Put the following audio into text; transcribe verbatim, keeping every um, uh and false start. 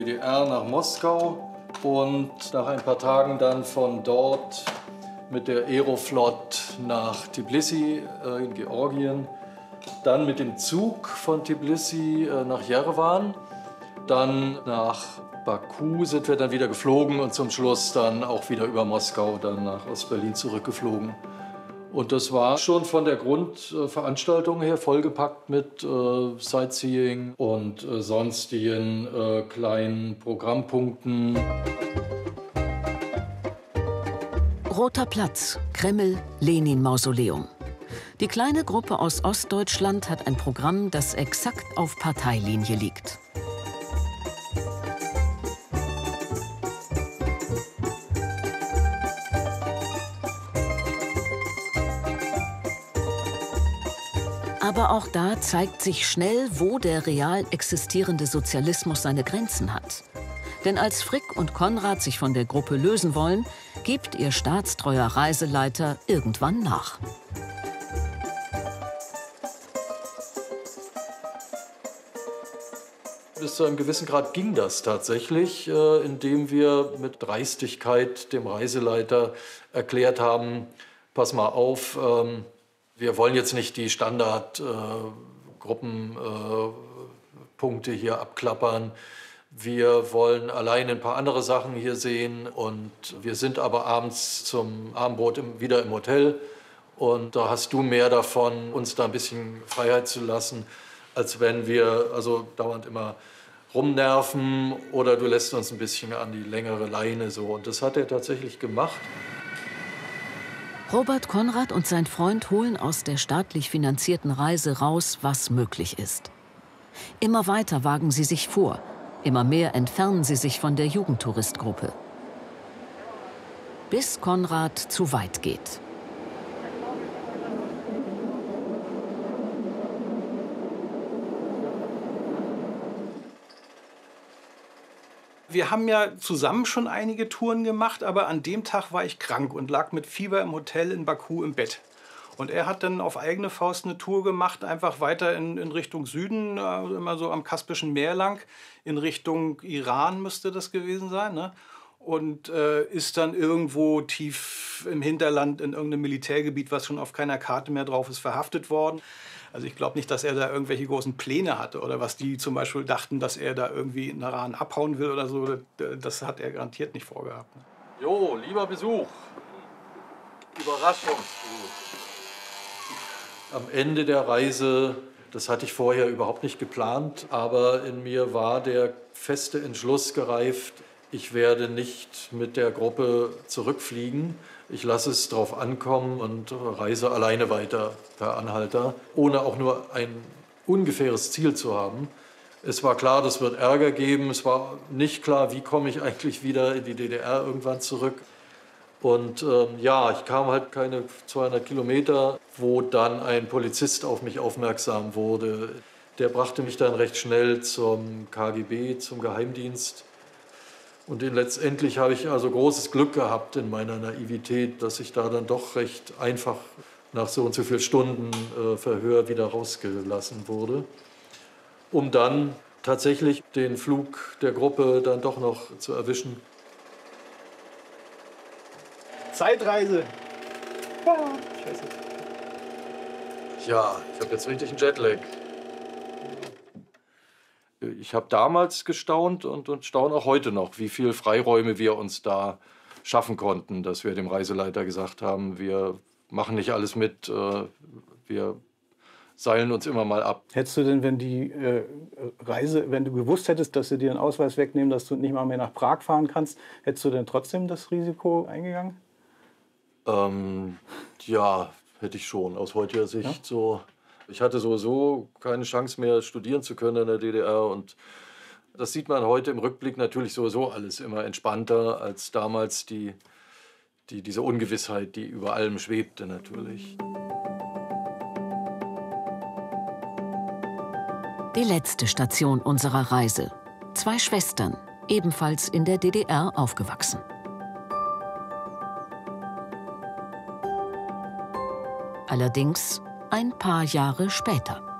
D D R nach Moskau und nach ein paar Tagen dann von dort mit der Aeroflot nach Tbilisi äh, in Georgien. Dann mit dem Zug von Tbilisi äh, nach Jerewan. Dann nach Baku sind wir dann wieder geflogen und zum Schluss dann auch wieder über Moskau dann nach Ostberlin zurückgeflogen. Und das war schon von der Grundveranstaltung her vollgepackt mit äh, Sightseeing und äh, sonstigen äh, kleinen Programmpunkten. Roter Platz, Kreml, Lenin-Mausoleum. Die kleine Gruppe aus Ostdeutschland hat ein Programm, das exakt auf Parteilinie liegt. Aber auch da zeigt sich schnell, wo der real existierende Sozialismus seine Grenzen hat. Denn als Frick und Konrad sich von der Gruppe lösen wollen, gibt ihr staatstreuer Reiseleiter irgendwann nach. Bis zu einem gewissen Grad ging das tatsächlich, äh, indem wir mit Dreistigkeit dem Reiseleiter erklärt haben, pass mal auf, ähm, wir wollen jetzt nicht die Standardgruppenpunkte äh, äh, hier abklappern. Wir wollen allein ein paar andere Sachen hier sehen und wir sind aber abends zum Abendbrot im, wieder im Hotel und da hast du mehr davon, uns da ein bisschen Freiheit zu lassen, als wenn wir also dauernd immer rumnerven oder du lässt uns ein bisschen an die längere Leine so. Und das hat er tatsächlich gemacht. Robert Konrad und sein Freund holen aus der staatlich finanzierten Reise raus, was möglich ist. Immer weiter wagen sie sich vor. Immer mehr entfernen sie sich von der Jugendtouristgruppe. Bis Konrad zu weit geht. Wir haben ja zusammen schon einige Touren gemacht, aber an dem Tag war ich krank und lag mit Fieber im Hotel in Baku im Bett. Und er hat dann auf eigene Faust eine Tour gemacht, einfach weiter in, in Richtung Süden, äh, immer so am Kaspischen Meer lang, in Richtung Iran müsste das gewesen sein, ne? Und äh, ist dann irgendwo tief im Hinterland in irgendeinem Militärgebiet, was schon auf keiner Karte mehr drauf ist, verhaftet worden. Also ich glaube nicht, dass er da irgendwelche großen Pläne hatte oder was die zum Beispiel dachten, dass er da irgendwie in Iran abhauen will oder so. Das hat er garantiert nicht vorgehabt. Jo, lieber Besuch. Überraschungsbesuch. Am Ende der Reise, das hatte ich vorher überhaupt nicht geplant, aber in mir war der feste Entschluss gereift, ich werde nicht mit der Gruppe zurückfliegen. Ich lasse es drauf ankommen und reise alleine weiter per Anhalter, ohne auch nur ein ungefähres Ziel zu haben. Es war klar, das wird Ärger geben. Es war nicht klar, wie komme ich eigentlich wieder in die D D R irgendwann zurück. Und ähm, ja, ich kam halt keine zweihundert Kilometer, wo dann ein Polizist auf mich aufmerksam wurde. Der brachte mich dann recht schnell zum K G B, zum Geheimdienst. Und letztendlich habe ich also großes Glück gehabt in meiner Naivität, dass ich da dann doch recht einfach nach so und so vielen Stunden äh, Verhör wieder rausgelassen wurde, um dann tatsächlich den Flug der Gruppe dann doch noch zu erwischen. Zeitreise! Ah, Scheiße. Ja, ich habe jetzt richtig einen Jetlag. Ich habe damals gestaunt und, und staune auch heute noch, wie viele Freiräume wir uns da schaffen konnten, dass wir dem Reiseleiter gesagt haben, wir machen nicht alles mit, äh, wir seilen uns immer mal ab. Hättest du denn, wenn die äh, Reise, wenn du gewusst hättest, dass sie dir den Ausweis wegnehmen, dass du nicht mal mehr nach Prag fahren kannst, hättest du denn trotzdem das Risiko eingegangen? Ähm, ja, hätte ich schon, aus heutiger Sicht ja? so. Ich hatte sowieso keine Chance mehr, studieren zu können in der D D R. Und das sieht man heute im Rückblick natürlich sowieso alles immer entspannter als damals die, die, diese Ungewissheit, die über allem schwebte natürlich. Die letzte Station unserer Reise. Zwei Schwestern, ebenfalls in der D D R aufgewachsen. Allerdings ein paar Jahre später.